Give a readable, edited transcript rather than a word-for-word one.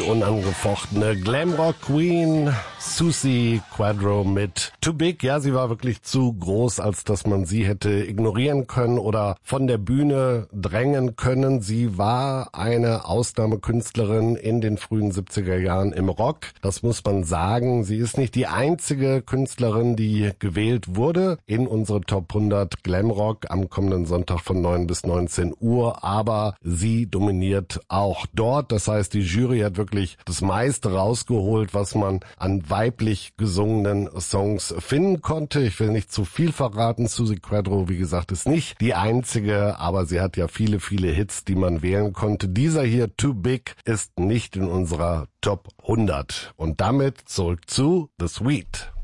unangefochtene Glamrock Queen Suzi Quatro mit Too Big. Ja, sie war wirklich zu groß, als dass man sie hätte ignorieren können oder von der Bühne drängen können. Sie war eine Ausnahmekünstlerin in den frühen 70er Jahren im Rock. Das muss man sagen. Sie ist nicht die einzige Künstlerin, die gewählt wurde in unsere Top 100 Glamrock am kommenden Sonntag von 9 bis 19 Uhr. Aber sie dominiert auch dort. Das heißt, die Jury hat wirklich das meiste rausgeholt, was man an weiblich gesungenen Songs finden konnte. Ich will nicht zu viel verraten. Suzi Quatro, wie gesagt, ist nicht die einzige, aber sie hat ja viele, viele Hits, die man wählen konnte. Dieser hier, Too Big, ist nicht in unserer Top 100. Und damit zurück zu The Sweet.